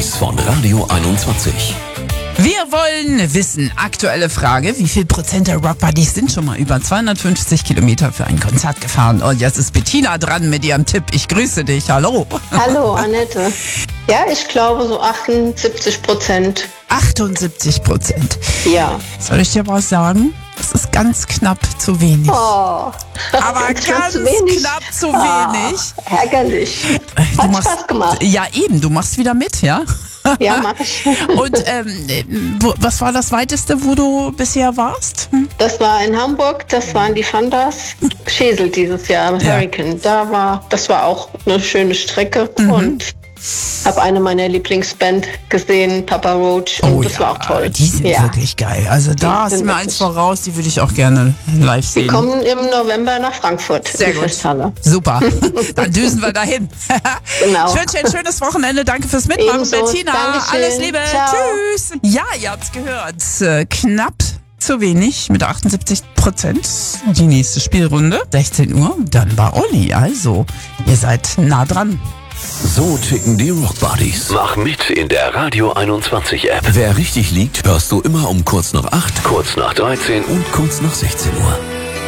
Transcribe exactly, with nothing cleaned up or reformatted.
Buddies von Radio einundzwanzig. Wir wollen wissen, aktuelle Frage, wie viel Prozent der Rock Buddies sind schon mal über zweihundertfünfzig Kilometer für ein Konzert gefahren? Und jetzt ist Bettina dran mit ihrem Tipp. Ich grüße dich. Hallo. Hallo, Annette. Ja, ich glaube so achtundsiebzig Prozent. achtundsiebzig Prozent. Ja. Soll ich dir was sagen? Das ist ganz knapp zu wenig. Oh. Aber ganz zu wenig. knapp zu wenig. Oh, ärgerlich. Du Hat machst, Spaß gemacht. Ja, eben. Du machst wieder mit, ja? Ja, mach ich. Und ähm, wo, was war das Weiteste, wo du bisher warst? Hm? Das war in Hamburg, das waren die Fandas. Schesel dieses Jahr am Ja. Hurricane. Da war, das war auch eine schöne Strecke Mhm. und habe eine meiner Lieblingsband gesehen, Papa Roach, und Oh das ja, war auch toll. die sind ja. wirklich geil. Also da hast du sind mir wirklich- eins voraus, die würde ich auch gerne live Die sehen. kommen im November nach Frankfurt. Sehr die gut. Festhalle. Super, dann düsen wir dahin. Genau. Ich wünsche dir ein schönes Wochenende. Danke fürs Mitmachen, Ebenso. Bettina. Dankeschön. Alles Liebe. Ciao. Tschüss. Ja, ihr habt's gehört. Äh, Knapp zu wenig mit achtundsiebzig Prozent. Die nächste Spielrunde, sechzehn Uhr, dann war Olli. Also, ihr seid nah dran. So ticken die Rock Buddies. Mach mit in der Radio einundzwanzig App. Wer richtig liegt, hörst du immer um kurz nach acht, Kurz nach dreizehn und kurz nach sechzehn Uhr.